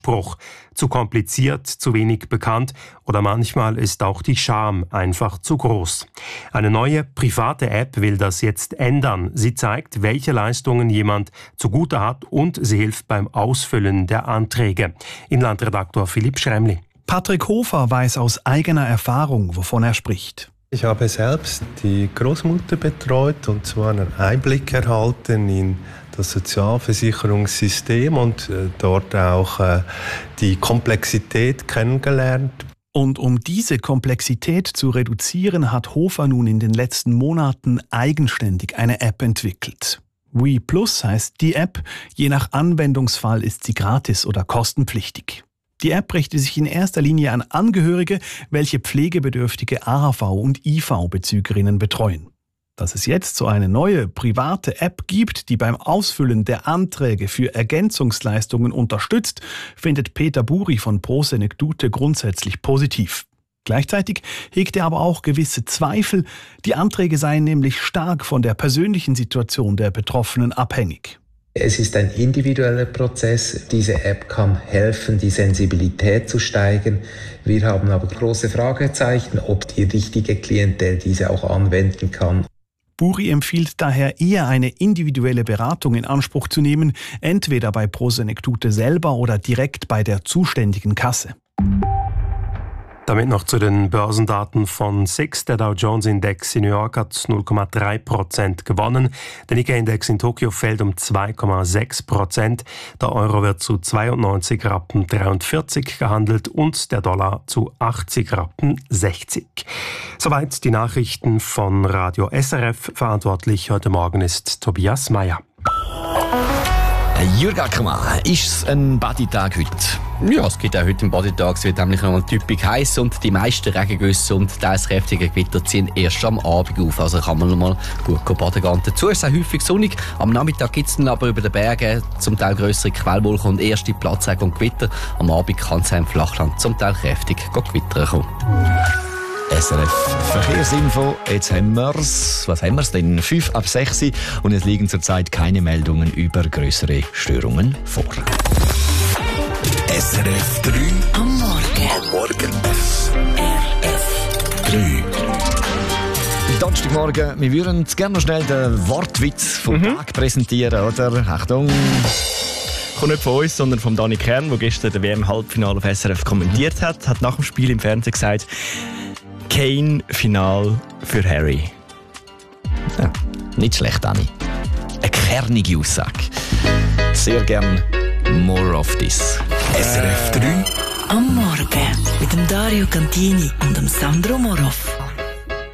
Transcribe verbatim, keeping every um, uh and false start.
Abbruch. Zu kompliziert, zu wenig bekannt oder manchmal ist auch die Scham einfach zu groß. Eine neue private App will das jetzt ändern. Sie zeigt, welche Leistungen jemand zugute hat und sie hilft beim Ausfüllen der Anträge. Inlandredaktor Philipp Schremli. Patrick Hofer weiß aus eigener Erfahrung, wovon er spricht. Ich habe selbst die Großmutter betreut und zwar einen Einblick erhalten in das Sozialversicherungssystem und äh, dort auch äh, die Komplexität kennengelernt. Und um diese Komplexität zu reduzieren, hat Hofer nun in den letzten Monaten eigenständig eine App entwickelt. We Plus heißt die App, je nach Anwendungsfall ist sie gratis oder kostenpflichtig. Die App richtet sich in erster Linie an Angehörige, welche pflegebedürftige A H V- und I V-Bezügerinnen betreuen. Dass es jetzt so eine neue private App gibt, die beim Ausfüllen der Anträge für Ergänzungsleistungen unterstützt, findet Peter Buri von Pro Senectute grundsätzlich positiv. Gleichzeitig hegt er aber auch gewisse Zweifel. Die Anträge seien nämlich stark von der persönlichen Situation der Betroffenen abhängig. Es ist ein individueller Prozess. Diese App kann helfen, die Sensibilität zu steigern. Wir haben aber große Fragezeichen, ob die richtige Klientel diese auch anwenden kann. Buri empfiehlt daher eher eine individuelle Beratung in Anspruch zu nehmen, entweder bei Pro Senectute selber oder direkt bei der zuständigen Kasse. Damit noch zu den Börsendaten von S I X. Der Dow Jones Index in New York hat null Komma drei Prozent gewonnen. Der Nikkei-Index in Tokio fällt um zwei Komma sechs Prozent. Der Euro wird zu zweiundneunzig Rappen dreiundvierzig gehandelt und der Dollar zu achtzig Rappen sechzig. Soweit die Nachrichten von Radio S R F. Verantwortlich heute Morgen ist Tobias Meyer. Jürg Ackermann, ist es ein Baditag heute? Ja, es gibt auch heute einen Baditag. Es wird nämlich noch mal typisch heiß und die meisten Regengüsse und teils kräftige Gewitter ziehen erst am Abend auf. Also kann man noch mal gut baden gehen. Dazu ist es auch häufig sonnig. Am Nachmittag gibt es dann aber über den Bergen zum Teil grössere Quellwolken und erste Platzregen und Gewitter. Am Abend kann es im Flachland zum Teil kräftig gewittern kommen. S R F Verkehrsinfo, jetzt haben wir's. Was haben wir's denn? fünf ab sechs und es liegen zurzeit keine Meldungen über grössere Störungen vor. S R F drei am Morgen. Am Morgen. S R F drei. Donnerstagmorgen, wir würden gerne noch schnell den Wortwitz vom mhm. Tag präsentieren, oder? Achtung! Kommt nicht von uns, sondern von Dani Kern, der gestern das W M-Halbfinale auf S R F kommentiert hat, hat nach dem Spiel im Fernsehen gesagt, Kane-Final für Harry. Ja, nicht schlecht, Dani. Eine kernige Aussage. Sehr gern more of this. S R F drei am Morgen mit dem Dario Cantini und dem Sandro Moroff.